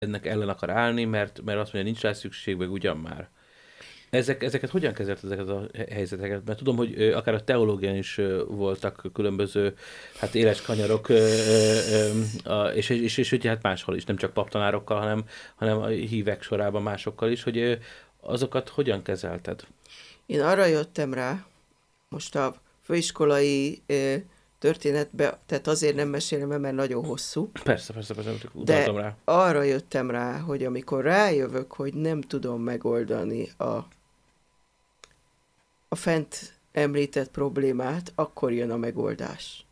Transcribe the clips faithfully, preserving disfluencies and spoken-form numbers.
ennek ellen akar állni, mert, mert azt mondja, nincs rá szükség, meg ugyan már. Ezek, ezeket hogyan kezelt ezeket a helyzeteket? Mert tudom, hogy ö, akár a teológián is ö, voltak különböző hát éles kanyarok, ö, ö, ö, a, és, és, és ugye hát máshol is, nem csak paptanárokkal, hanem, hanem a hívek sorában másokkal is, hogy ö, azokat hogyan kezelted? Én arra jöttem rá, most a főiskolai ö, történetbe, tehát azért nem mesélem el, mert nagyon hosszú, Persze, persze, persze, csak de utaltam rá. arra jöttem rá, hogy amikor rájövök, hogy nem tudom megoldani a, a fent említett problémát, akkor jön a megoldás.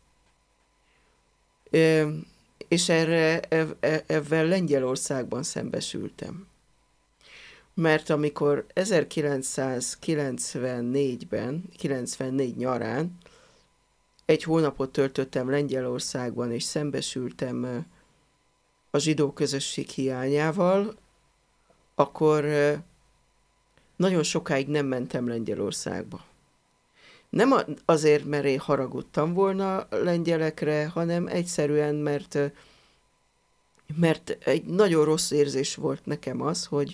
Ö, és erre ev, ev, ezzel Lengyelországban szembesültem. Mert amikor ezerkilencszázkilencvennégyben, kilencvennégy nyarán egy hónapot töltöttem Lengyelországban, és szembesültem ö, a zsidó közösség hiányával, akkor ö, nagyon sokáig nem mentem Lengyelországba. Nem a- azért, mert én haragudtam volna a lengyelekre, hanem egyszerűen, mert, ö, mert egy nagyon rossz érzés volt nekem az, hogy,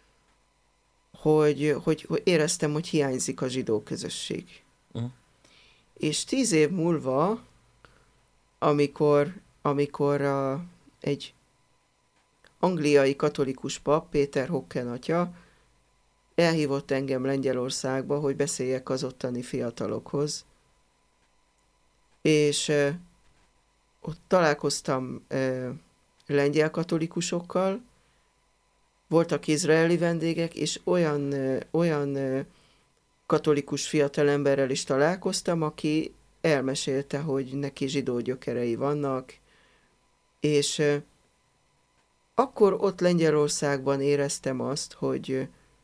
hogy, hogy, hogy éreztem, hogy hiányzik a zsidó közösség. Uh-huh. És tíz év múlva, amikor, amikor a, egy angliai katolikus pap, Péter Hocken atya, elhívott engem Lengyelországba, hogy beszéljek az ottani fiatalokhoz. És eh, ott találkoztam eh, lengyel katolikusokkal, voltak izraeli vendégek, és olyan, eh, olyan eh, katolikus fiatalemberrel is találkoztam, aki elmesélte, hogy neki zsidó gyökerei vannak, és eh, akkor ott Lengyelországban éreztem azt, hogy,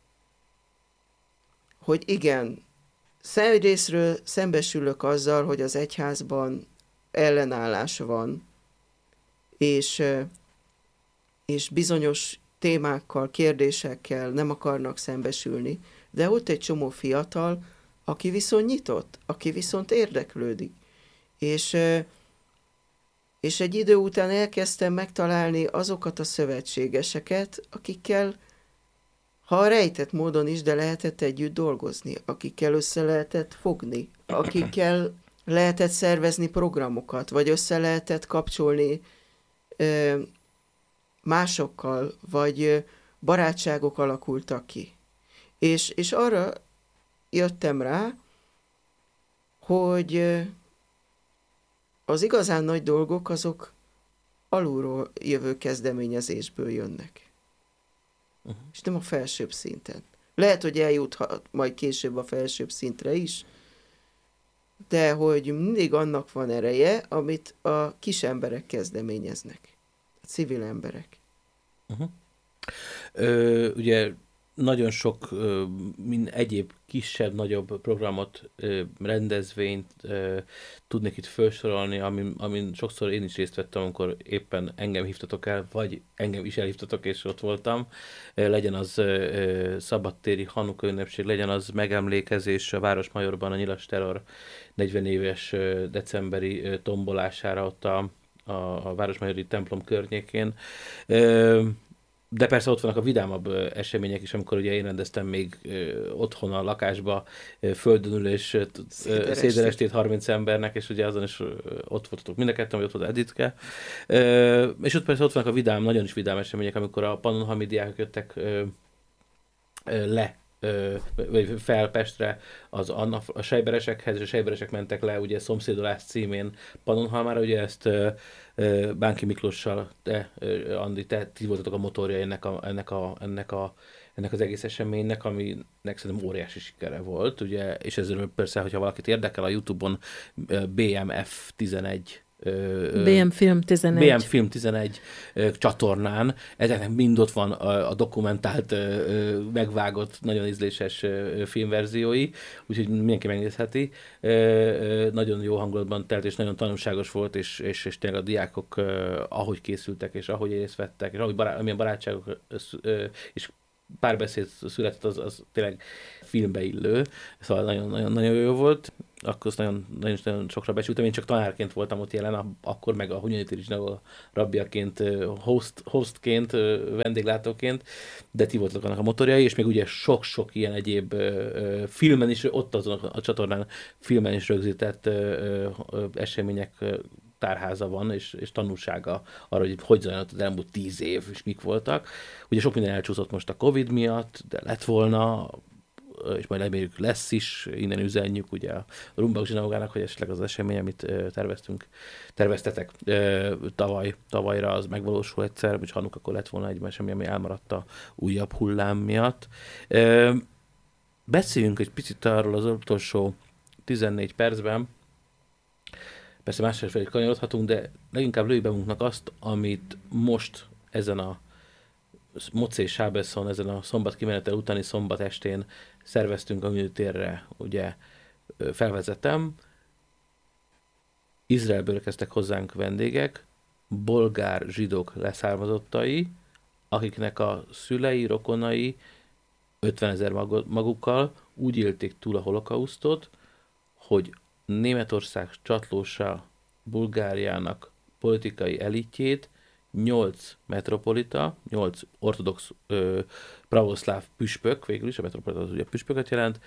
hogy igen, részről szembesülök azzal, hogy az egyházban ellenállás van, és, és bizonyos témákkal, kérdésekkel nem akarnak szembesülni, de ott egy csomó fiatal, aki viszont nyitott, aki viszont érdeklődik. És, és egy idő után elkezdtem megtalálni azokat a szövetségeseket, akikkel, ha rejtett módon is, de lehetett együtt dolgozni, akikkel össze lehetett fogni, akikkel lehetett szervezni programokat, vagy össze lehetett kapcsolni ö, másokkal, vagy ö, barátságok alakultak ki. És, és arra jöttem rá, hogy ö, az igazán nagy dolgok azok alulról jövő kezdeményezésből jönnek. Uh-huh. És nem a felsőbb szinten. Lehet, hogy eljuthat majd később a felsőbb szintre is, de hogy mindig annak van ereje, amit a kis emberek kezdeményeznek. A civil emberek. Uh-huh. Ö, ugye nagyon sok ö, min, egyéb kisebb, nagyobb programot, ö, rendezvényt ö, tudnék itt felsorolni, amin, amin sokszor én is részt vettem, amikor éppen engem hívtatok el, vagy engem is elhívtatok, és ott voltam. Ö, legyen az ö, szabadtéri Hanuka ünnepség, legyen az megemlékezés a Városmajorban a nyilas terror negyven éves ö, decemberi ö, tombolására ott a, a, a Városmajori templom környékén. Ö, De persze ott vannak a vidámabb ö, események is, amikor ugye én rendeztem még ö, otthon a lakásba ö, földönülés, ö, t- ö, Széderestét. széderestét harminc embernek, és ugye azon is ö, ott voltatok mind a ketten, vagy ott volt Editke. Ö, és ott persze ott vannak a vidám, nagyon is vidám események, amikor a pannonhalmi diákok jöttek ö, ö, le, ö, vagy fel Pestre az, a, a sejberesekhez, és a sejberesek mentek le ugye szomszédolás címén Pannonhalmára, ugye ezt ö, ö, Bánki Miklóssal, te, ö, Andi, te, ti voltatok a motorja ennek, a, ennek, a, ennek, a, ennek az egész eseménynek, aminek szerintem óriási sikere volt, ugye, és ezzel persze, hogyha valakit érdekel a YouTube-on ö, bé em ef tizenegy ö, ö, bé em Film tizenegy. bé em Film tizenegy ö, csatornán, ezeknek mind ott van a, a dokumentált, ö, ö, megvágott, nagyon ízléses ö, filmverziói, úgyhogy mindenki megnézheti. Ö, ö, nagyon jó hangulatban telt, és nagyon tanulságos volt, és, és, és tényleg a diákok, ö, ahogy készültek, és ahogy részt vettek, és ahogy bará, amilyen barátságok ö, ö, és párbeszéd született, az, az tényleg filmbe illő, szóval nagyon-nagyon jó volt. Akkor azt nagyon, nagyon, nagyon sokra becsültem. Én csak tanárként voltam ott jelen, akkor meg a Hunyadi Zsinagóga rabbiaként, host, hostként, vendéglátóként, de ti voltatok annak a motorjai, és még ugye sok-sok ilyen egyéb filmen is, ott azon a csatornán filmen is rögzített események tárháza van, és, és tanulsága arra, hogy hogy zajlott az elmúlt tíz év, és mik voltak. Ugye sok minden elcsúszott most a Covid miatt, de lett volna, és majd reméljük lesz is, innen üzenjük ugye a Rumbak Zsinagógának, hogy esetleg az esemény, amit terveztünk, terveztetek tavaly, tavalyra, az megvalósul egyszer, és Hanukkakor lett volna egy esemény, ami elmaradt a újabb hullám miatt. Beszéljünk egy picit arról az utolsó tizennégy percben, persze másra is kanyarodhatunk, de leginkább lőjük be magunknak azt, amit most ezen a Mocé Sábeszon, ezen a szombat kimenetel utáni szombat estén szerveztünk a műtérre, ugye felvezetem. Izraelből érkeztek hozzánk vendégek, bolgár zsidók leszármazottai, akiknek a szülei, rokonai ötvenezer magukkal úgy élték túl a holokausztot, hogy Németország csatlósa Bulgáriának politikai elitjét nyolc metropolita, nyolc ortodox ö, pravoszláv püspök, végül is a metropolita az ugye püspököt jelent,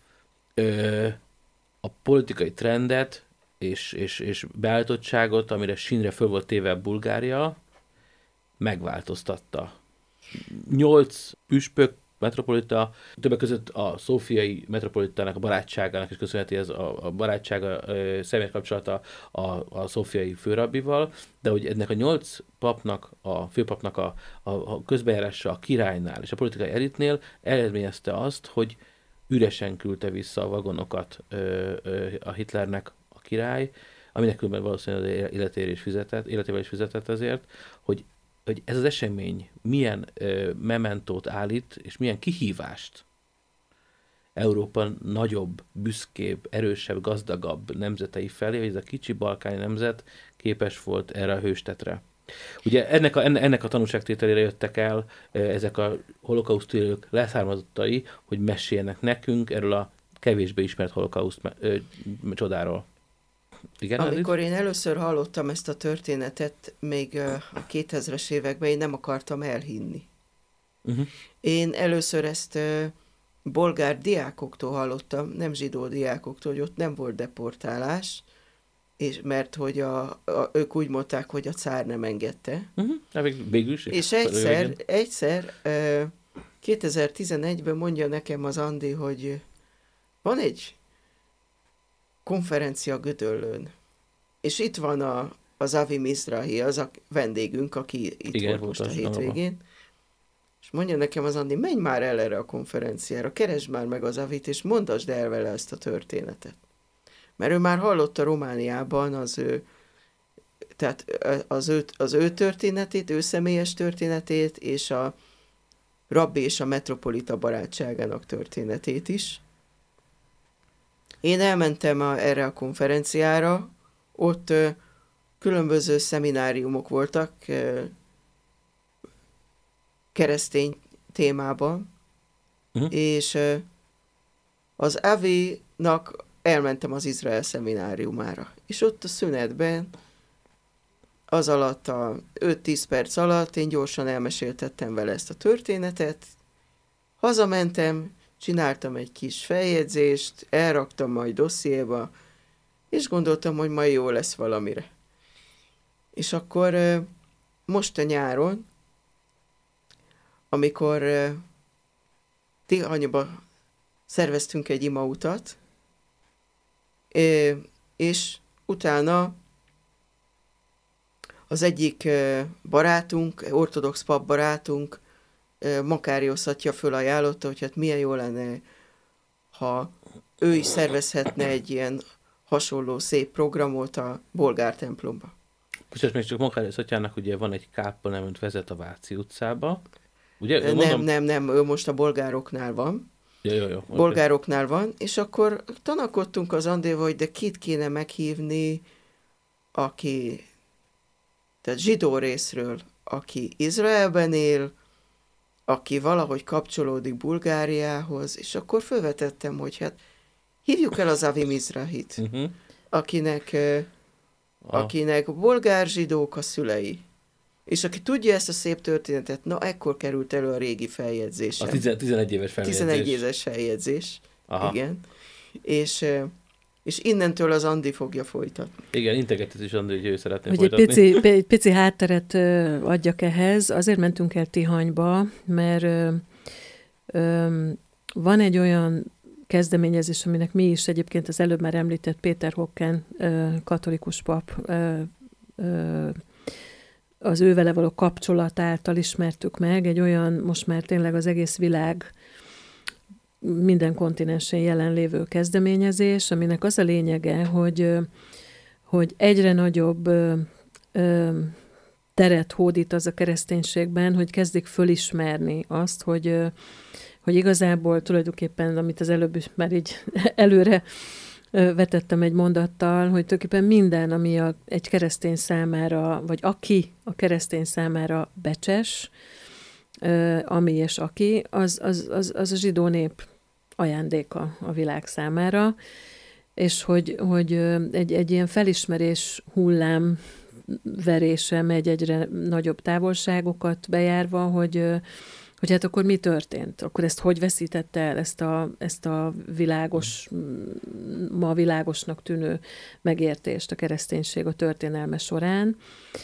ö, a politikai trendet és, és, és beállítottságot, amire sínre föl volt téve Bulgária, megváltoztatta. Nyolc püspök, metropolita, többek között a szófiai metropolitának a barátságának is köszönheti ez a, a barátsága, a személyes kapcsolata a, a szófiai főrabbival, de hogy ennek a nyolc papnak, a főpapnak a, a, a közbenjárása a királynál és a politikai elitnél eredményezte azt, hogy üresen küldte vissza a vagonokat ö, ö, a Hitlernek a király, aminek különben valószínűleg életével is fizetett, életével is fizetett ezért, hogy hogy ez az esemény milyen ö, mementót állít, és milyen kihívást Európa nagyobb, büszkébb, erősebb, gazdagabb nemzetei felé, hogy ez a kicsi balkáni nemzet képes volt erre a hőstetre. Ugye ennek a, ennek a tanúságtételére jöttek el ezek a holokauszt élők leszármazottai, hogy meséljenek nekünk erről a kevésbé ismert holokauszt ö, csodáról. Igen, amikor én először hallottam ezt a történetet, még a kétezres években én nem akartam elhinni. Uh-huh. Én először ezt bolgár diákoktól hallottam, nem zsidó diákoktól, hogy ott nem volt deportálás, és mert hogy a, a, ők úgy mondták, hogy a cár nem engedte. Uh-huh. Végül is. És egyszer, egyszer kétezer-tizenegyben mondja nekem az Andi, hogy van egy konferencia Gödöllőn. És itt van a, az Avi Mizrahi, az a vendégünk, aki itt igen, volt most a hétvégén. És mondja nekem az Andi, menj már el erre a konferenciára, keresd már meg az Avit, és mondasd el vele ezt a történetet. Mert ő már hallotta Romániában az ő, tehát az ő, az ő történetét, ő személyes történetét, és a rabbi és a metropolita barátságának történetét is. Én elmentem a, erre a konferenciára, ott ö, különböző szemináriumok voltak ö, keresztény témában, uh-huh. és ö, az Avi-nak elmentem az Izrael szemináriumára. És ott a szünetben, az alatt a öt-tíz perc alatt én gyorsan elmeséltettem vele ezt a történetet, hazamentem, csináltam egy kis feljegyzést, elraktam majd dossziéba, és gondoltam, hogy majd jó lesz valamire. És akkor most a nyáron, amikor Tihanyba szerveztünk egy imautat, és utána az egyik barátunk, ortodox pap barátunk, Makáriosz atya fölajánlotta, hogy hát milyen jó lenne, ha ő is szervezhetne egy ilyen hasonló szép programot a bolgár templomba. Most még csak Makáriosz atyának ugye van egy kápolna, amit vezet a Váci utcába. Ugye? Nem, mondom... nem, nem, ő most a bolgároknál van. Ja, jó, jó, okay. Bolgároknál van, és akkor tanakodtunk az Andéval, hogy de kit kéne meghívni, aki, tehát zsidó részről, aki Izraelben él, aki valahogy kapcsolódik Bulgáriához, és akkor felvetettem, hogy hát hívjuk el az Avi Mizrahit, uh-huh. akinek, uh, akinek bolgár zsidók a szülei. És aki tudja ezt a szép történetet, na ekkor került elő a régi feljegyzésem. A tizenegy éves feljegyzés. tizenegy éves feljegyzés. Aha. Igen. És, uh, és innentől az Andi fogja folytatni. Igen, integetett is Andi, hogy ő szeretné hogy folytatni. Egy pici, egy pici hátteret ö, adjak ehhez. Azért mentünk el Tihanyba, mert ö, ö, van egy olyan kezdeményezés, aminek mi is egyébként az előbb már említett Péter Hocken ö, katolikus pap ö, ö, az ő vele való kapcsolat által ismertük meg. Egy olyan, most már tényleg az egész világ minden kontinensen jelenlévő kezdeményezés, aminek az a lényege, hogy, hogy egyre nagyobb ö, ö, teret hódít az a kereszténységben, hogy kezdik fölismerni azt, hogy, hogy igazából tulajdonképpen, amit az előbb is már így előre vetettem egy mondattal, hogy tulajdonképpen minden, ami a, egy keresztény számára, vagy aki a keresztény számára becses, ami és aki, az, az, az, az a zsidó nép ajándéka a világ számára, és hogy, hogy egy, egy ilyen felismerés hullám verése megy egyre nagyobb távolságokat bejárva, hogy, hogy hát akkor mi történt? Akkor ezt hogy veszítette el, ezt a, ezt a világos, ma világosnak tűnő megértést a kereszténység a történelme során.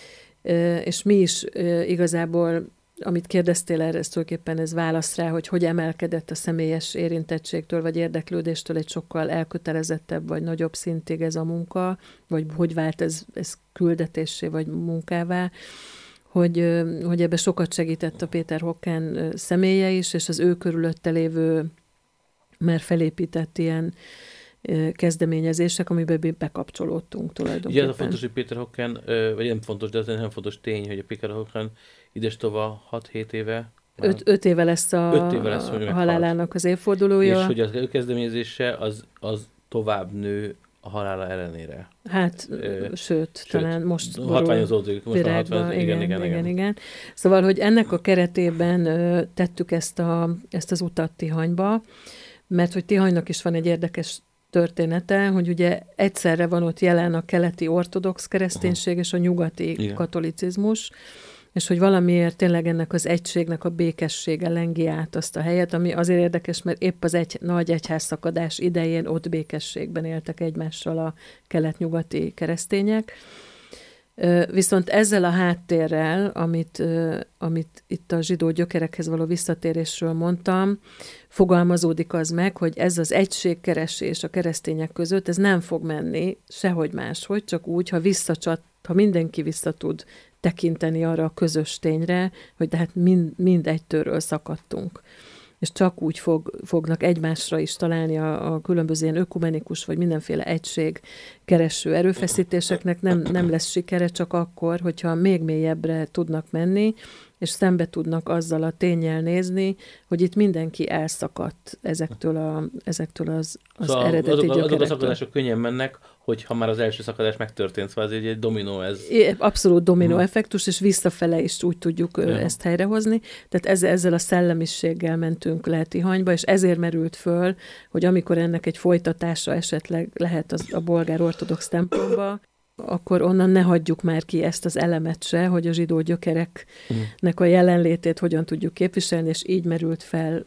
És mi is igazából, amit kérdeztél erre, ez tulajdonképpen ez válasz rá, hogy hogy emelkedett a személyes érintettségtől vagy érdeklődéstől egy sokkal elkötelezettebb vagy nagyobb szintig ez a munka, vagy hogy vált ez, ez küldetésé vagy munkává, hogy, hogy ebbe sokat segített a Péter Hocken személye is, és az ő körülötte lévő már felépített ilyen kezdeményezések, amiben bekapcsolódtunk tulajdonképpen. Ugye ez a fontos, hogy Péter Hocken, vagy nem fontos, de ez nem fontos tény, hogy a Péter Hocken idestova hat-hét éve Öt, öt éve lesz a, öt éve lesz, a halálának az évfordulója. És hogy az ő kezdeményezése az, az tovább nő a halála ellenére. Hát, Ö, sőt, sőt, talán most hatványozódik. Most virágba, hatvány, igen, igen, igen, igen, igen. Szóval, hogy ennek a keretében ö, tettük ezt, a, ezt az utat Tihanyba, mert hogy Tihanynak is van egy érdekes története, hogy ugye egyszerre van ott jelen a keleti ortodox kereszténység és a nyugati igen. katolicizmus, és hogy valamiért tényleg ennek az egységnek a békessége lengi át azt a helyet, ami azért érdekes, mert épp az egy nagy egyházszakadás idején ott békességben éltek egymással a kelet-nyugati keresztények. Viszont ezzel a háttérrel, amit, amit itt a zsidó gyökerekhez való visszatérésről mondtam, fogalmazódik az meg, hogy ez az egységkeresés a keresztények között, ez nem fog menni sehogy máshogy, csak úgy, ha visszacsat, ha mindenki vissza tud tekinteni arra a közös tényre, hogy de hát mind, mind egy tőről szakadtunk. És csak úgy fog, fognak egymásra is találni a, a különböző ilyen ökumenikus, vagy mindenféle egység kereső erőfeszítéseknek nem, nem lesz sikere csak akkor, hogyha még mélyebbre tudnak menni, és szembe tudnak azzal a ténnyel nézni, hogy itt mindenki elszakadt ezektől, a, ezektől az, az szóval eredeti azok, gyökerektől. Azok a szakadások könnyen mennek, hogyha már az első szakadás megtörtént, szóval ez egy dominó ez. Abszolút dominó hmm. effektus, és visszafele is úgy tudjuk ja. ezt helyrehozni. Tehát ezzel, ezzel a szellemiséggel mentünk le Tihanyba, és ezért merült föl, hogy amikor ennek egy folytatása esetleg lehet az, a bolgár ortodox templomba, akkor onnan ne hagyjuk már ki ezt az elemet se, hogy a zsidó gyökereknek a jelenlétét hogyan tudjuk képviselni, és így merült fel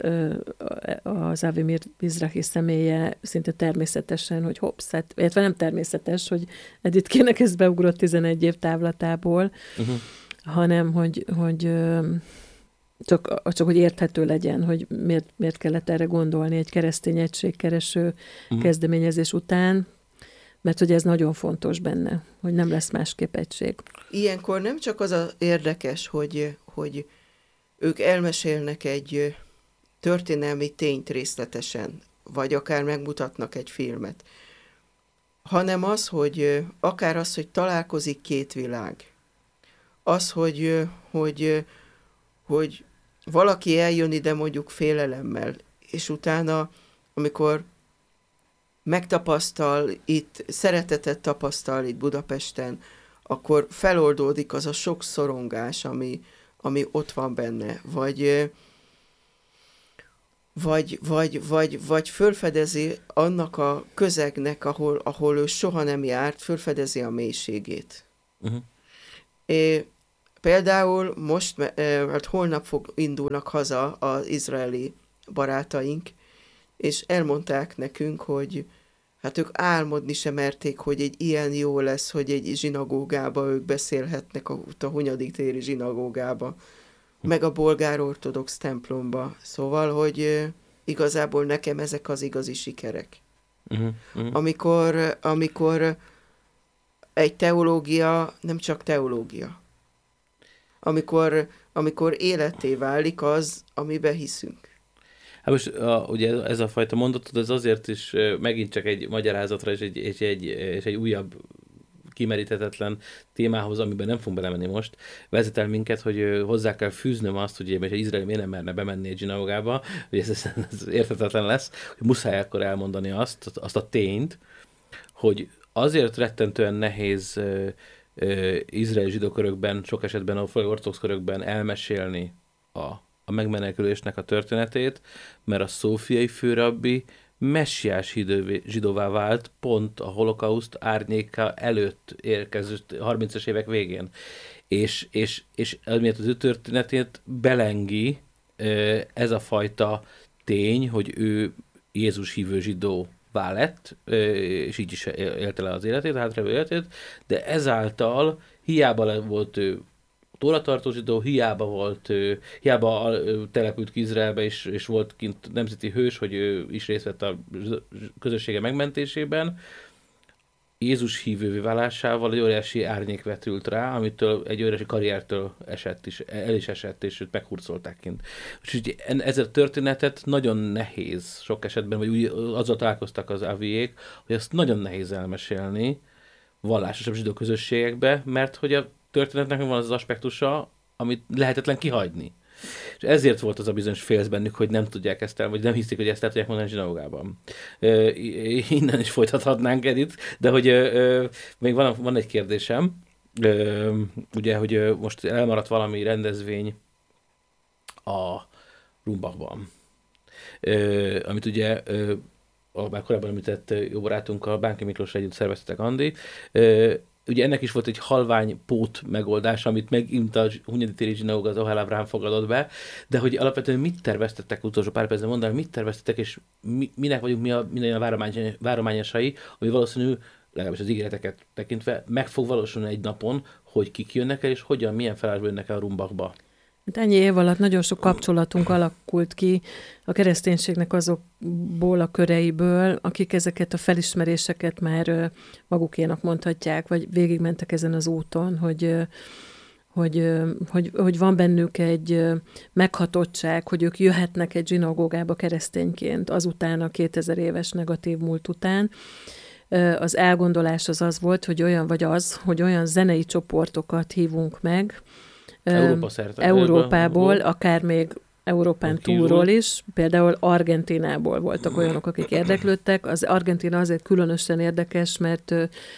az Avi Mizrahi személye szinte természetesen, hogy hopsz, hát, illetve nem természetes, hogy Editkének ez beugrott tizenegy év távlatából, uh-huh. hanem hogy, hogy csak, csak hogy érthető legyen, hogy miért, miért kellett erre gondolni egy keresztény egységkereső uh-huh. kezdeményezés után, mert hogy ez nagyon fontos benne, hogy nem lesz másképp egység. Ilyenkor nem csak az a érdekes, hogy, hogy ők elmesélnek egy történelmi tényt részletesen, vagy akár megmutatnak egy filmet, hanem az, hogy akár az, hogy találkozik két világ. Az, hogy, hogy, hogy valaki eljön ide mondjuk félelemmel, és utána, amikor megtapasztal itt, szeretetet tapasztal itt Budapesten, akkor feloldódik az a sok szorongás, ami, ami ott van benne. Vagy, vagy, vagy, vagy, vagy fölfedezi annak a közegnek, ahol, ahol ő soha nem járt, fölfedezi a mélységét. Uh-huh. É, például most, hát holnap fog, indulnak haza az izraeli barátaink, és elmondták nekünk, hogy hát ők álmodni sem merték, hogy egy ilyen jó lesz, hogy egy zsinagógába ők beszélhetnek a, a Hunyadi téri zsinagógába, meg a bolgár ortodox templomba. Szóval, hogy igazából nekem ezek az igazi sikerek. Uh-huh. Uh-huh. Amikor, amikor egy teológia nem csak teológia. Amikor, amikor életé válik az, amiben hiszünk. Hát most a, ugye ez a fajta mondatod, ez azért is megint csak egy magyarázatra és egy, és egy, és egy újabb kimeríthetetlen témához, amiben nem fogunk belemenni most, vezet el minket, hogy hozzá kell fűznöm azt, hogy egy Izrael miért nem merne bemenni egy zsinagógába, hogy ez, ez, ez érthetetlen lesz, hogy muszáj akkor elmondani azt, azt a tényt, hogy azért rettentően nehéz uh, uh, izraeli zsidó körökben, sok esetben a ortodox körökben elmesélni a, a megmenekülésnek a történetét, mert a szófiai főrabbi messiás zsidóvá vált pont a holokauszt árnyéka előtt érkezett harmincas évek végén. És, és, és miatt az ő történetét belengi ez a fajta tény, hogy ő Jézus hívő zsidóvá lett, és így is élte le az életét, hátralévő életét, de ezáltal hiába volt ő tóratartó zsidó, hiába volt, hiába települt ki Izraelbe, és, és volt kint nemzeti hős, hogy ő is részt vett a közössége megmentésében. Jézus hívővé válásával egy óriási árnyék vetült rá, amitől egy óriási karriertől esett is, el is esett, és őt meghurcolták kint. Úgyhogy ez a történetet nagyon nehéz sok esetben, vagy úgy azzal találkoztak az aviék, hogy ezt nagyon nehéz elmesélni vallásosabb zsidó közösségekbe, mert hogy a történetnek van az, az aspektusa, amit lehetetlen kihagyni. És ezért volt az a bizonyos félsz bennük, hogy nem tudják ezt el, vagy nem hiszik, hogy ezt el tudják mondani a zsinagógában. E, innen is folytathatnánk, Edith, de hogy e, még van, van egy kérdésem, e, ugye, hogy most elmaradt valami rendezvény a Rumbachban, e, amit ugye e, a már korábban említett jó barátunkkal, Bánki Miklósra együtt szerveztetek, Andi. E, Ugye ennek is volt egy halvány pót megoldás, amit megint a Hunyadi téri zsinagóga, az Ohel Ábrahám fogadott be, de hogy alapvetően mit terveztettek, utolsó pár percben mondani, mit terveztettek, és mi, minek vagyunk mi a minden a váromány, várományosai, ami valószínű, legalábbis az ígéreteket tekintve, meg fog valósulni egy napon, hogy kik jönnek el, és hogyan, milyen felállásban jönnek el a Rumbachba. Hát ennyi év alatt nagyon sok kapcsolatunk alakult ki a kereszténységnek azokból a köreiből, akik ezeket a felismeréseket már magukénak mondhatják, vagy végigmentek ezen az úton, hogy, hogy, hogy, hogy van bennük egy meghatottság, hogy ők jöhetnek egy zsinagógába keresztényként azután a kétezer éves negatív múlt után. Az elgondolás az az volt, hogy olyan vagy az, hogy olyan zenei csoportokat hívunk meg, Európa szerte, Európából, akár még Európán túlról is, például Argentinából voltak olyanok, akik érdeklődtek. Az Argentína azért különösen érdekes, mert,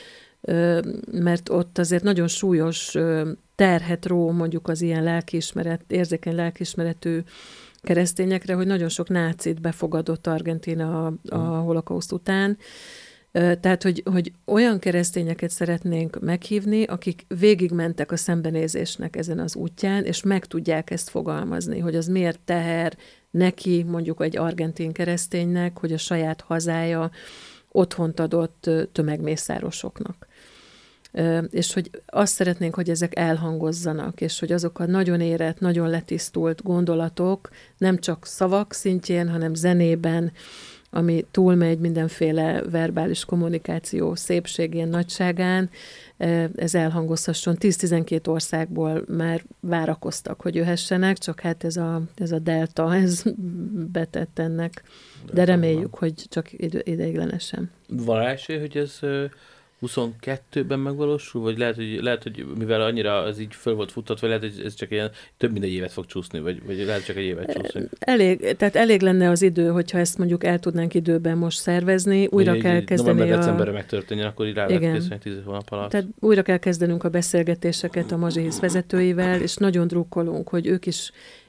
mert ott azért nagyon súlyos terhet ró mondjuk az ilyen lelkiismeret, érzékeny lelkiismeretű keresztényekre, hogy nagyon sok nácit befogadott Argentína a, a holokauszt után. Tehát, hogy, hogy olyan keresztényeket szeretnénk meghívni, akik végigmentek a szembenézésnek ezen az útján, és meg tudják ezt fogalmazni, hogy az miért teher neki, mondjuk egy argentin kereszténynek, hogy a saját hazája otthont adott tömegmészárosoknak. És hogy azt szeretnénk, hogy ezek elhangozzanak, és hogy azok a nagyon érett, nagyon letisztult gondolatok nem csak szavak szintjén, hanem zenében, ami túlmegy mindenféle verbális kommunikáció szépségén, nagyságán, ez elhangozhasson. tíz-tizenkét országból már várakoztak, hogy jöhessenek, csak hát ez a, ez a delta, ez betett ennek. De reméljük, hogy csak ideiglenesen. Van esély, hogy ez huszonkettőben megvalósul, vagy lehet, hogy, lehet, hogy mivel annyira az így föl volt futtatva, lehet, hogy ez csak ilyen több mint egy évet fog csúszni, vagy, vagy lehet csak egy évet csúszni. Elég, tehát elég lenne az idő, hogyha ezt mondjuk el tudnánk időben most szervezni, újra hogy kell kezdeni november, a... decemberre megtörténjen, akkor így rá lehet készülni tíz hónap alatt. Tehát újra kell kezdenünk a beszélgetéseket a Mazsihisz vezetőivel, és nagyon drukkolunk, hogy ők is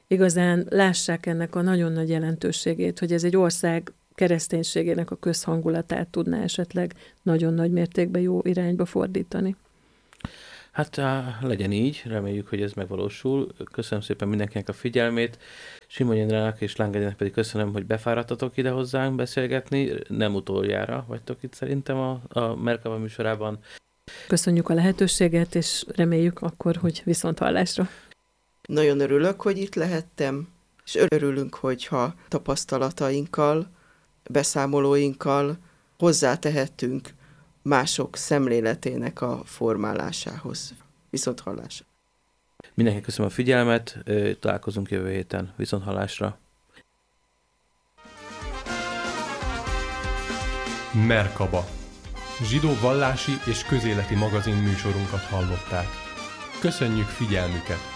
igazán lássák ennek a nagyon nagy jelentőségét, hogy ez egy ország kereszténységének a közhangulatát tudná esetleg nagyon nagy mértékben jó irányba fordítani. Hát legyen így, reméljük, hogy ez megvalósul. Köszönöm szépen mindenkinek a figyelmét. Simon Jendrának és Langedynek pedig köszönöm, hogy befáradtatok ide hozzánk beszélgetni. Nem utoljára vagytok itt szerintem a, a Merkava műsorában. Köszönjük a lehetőséget, és reméljük akkor, hogy viszonthallásra. Nagyon örülök, hogy itt lehettem, és örülünk, hogyha tapasztalatainkkal, beszámolóinkkal hozzátehetünk mások szemléletének a formálásához. Viszonthallásra. Mindenkinek köszönöm a figyelmet, találkozunk jövő héten. Viszonthallásra. Merkaba. Zsidó vallási és közéleti magazin műsorunkat hallották. Köszönjük figyelmüket!